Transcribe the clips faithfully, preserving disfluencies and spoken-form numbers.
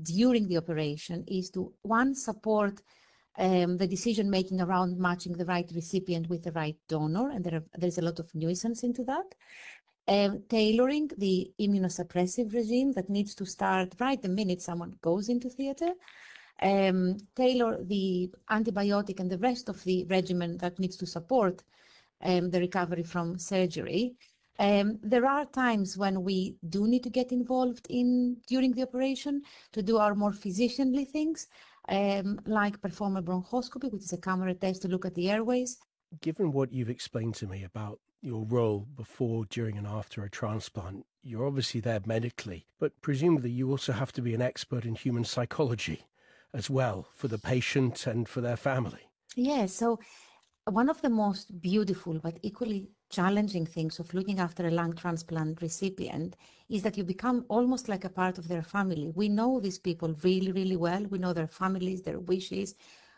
during the operation is to, one, support um, the decision-making around matching the right recipient with the right donor, and there are, there's a lot of nuisance into that. Um, tailoring the immunosuppressive regime that needs to start right the minute someone goes into theater. Um, tailor the antibiotic and the rest of the regimen that needs to support um, the recovery from surgery. Um, there are times when we do need to get involved in during the operation to do our more physicianly things, um, like perform a bronchoscopy, which is a camera test to look at the airways. Given what you've explained to me about your role before, during and after a transplant, you're obviously there medically, but presumably you also have to be an expert in human psychology as well for the patient and for their family. Yeah, so one of the most beautiful but equally challenging things of looking after a lung transplant recipient is that you become almost like a part of their family. We know these people really, really well. We know their families, their wishes,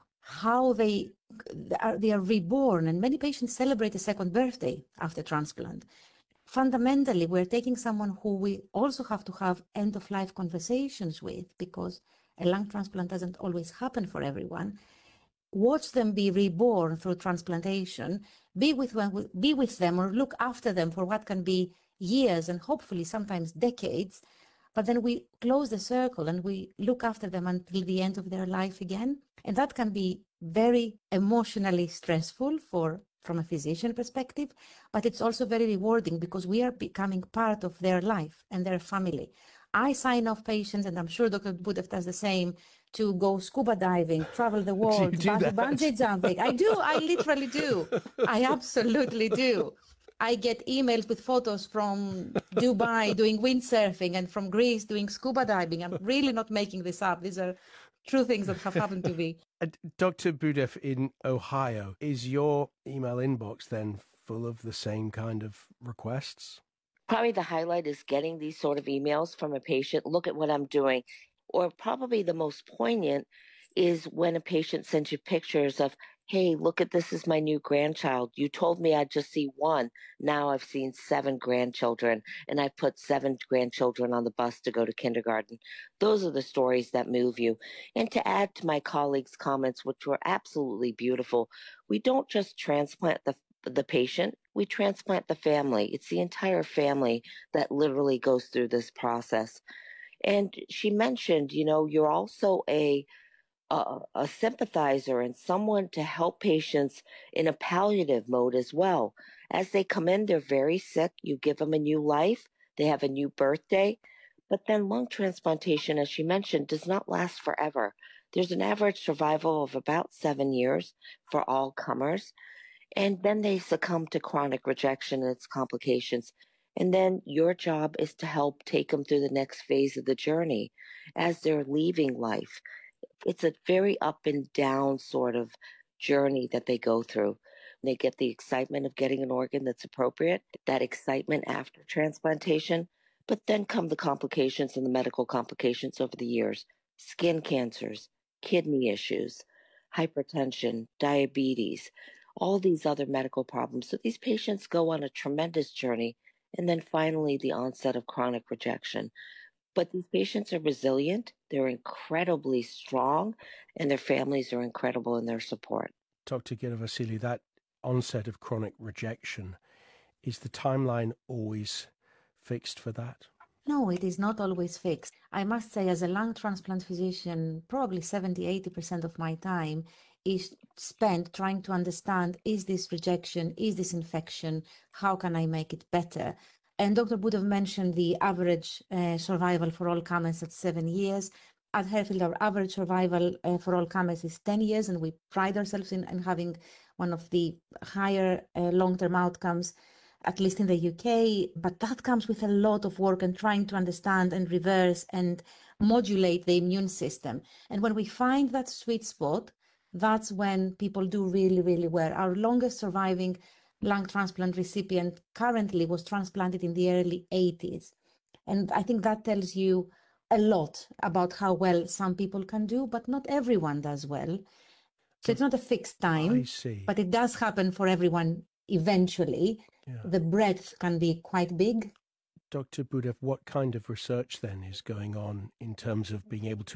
how they are, they are reborn, and many patients celebrate a second birthday after transplant. Fundamentally, we're taking someone who we also have to have end-of-life conversations with, because a lung transplant doesn't always happen for everyone. Watch them be reborn through transplantation, be with them, be with them or look after them for what can be years and hopefully sometimes decades. But then we close the circle and we look after them until the end of their life again. And that can be very emotionally stressful for from a physician perspective, but it's also very rewarding because we are becoming part of their life and their family. I sign off patients, and I'm sure Doctor Budev does the same, to go scuba diving, travel the world, bungee, bungee jumping. I do, I literally do. I absolutely do. I get emails with photos from Dubai doing windsurfing and from Greece doing scuba diving. I'm really not making this up. These are true things that have happened to me. Doctor Budev in Ohio, is your email inbox then full of the same kind of requests? Probably the highlight is getting these sort of emails from a patient. Look at what I'm doing. Or probably the most poignant is when a patient sends you pictures of, hey, look at this is my new grandchild. You told me I'd just see one. Now I've seen seven grandchildren, and I've put seven grandchildren on the bus to go to kindergarten. Those are the stories that move you. And to add to my colleagues' comments, which were absolutely beautiful, we don't just transplant the the patient, we transplant the family. It's the entire family that literally goes through this process. And she mentioned, you know, you're also a a, a sympathizer and someone to help patients in a palliative mode as well. As they come in, they're very sick. You give them a new life. They have a new birthday. But then lung transplantation, as she mentioned, does not last forever. There's an average survival of about seven years for all comers. And then they succumb to chronic rejection and its complications. And then your job is to help take them through the next phase of the journey as they're leaving life. It's a very up and down sort of journey that they go through. They get the excitement of getting an organ that's appropriate, that excitement after transplantation, but then come the complications and the medical complications over the years. Skin cancers, kidney issues, hypertension, diabetes, all these other medical problems. So these patients go on a tremendous journey, and then finally the onset of chronic rejection. But these patients are resilient, they're incredibly strong, and their families are incredible in their support. Doctor Ghiravassili, that onset of chronic rejection, is the timeline always fixed for that? No, it is not always fixed. I must say, as a lung transplant physician, probably seventy, eighty percent of my time is spent trying to understand, is this rejection, is this infection, how can I make it better? And Doctor Budev mentioned the average uh, survival for all comers at seven years. At Harefield, our average survival uh, for all comers is ten years, and we pride ourselves in, in having one of the higher uh, long-term outcomes, at least in the U K. But that comes with a lot of work and trying to understand and reverse and modulate the immune system. And when we find that sweet spot, that's when people do really, really well. Our longest surviving lung transplant recipient currently was transplanted in the early eighties. And I think that tells you a lot about how well some people can do, but not everyone does well. So it's not a fixed time, I see. but it does happen for everyone eventually. Yeah. The breadth can be quite big. Doctor Budev, what kind of research then is going on in terms of being able to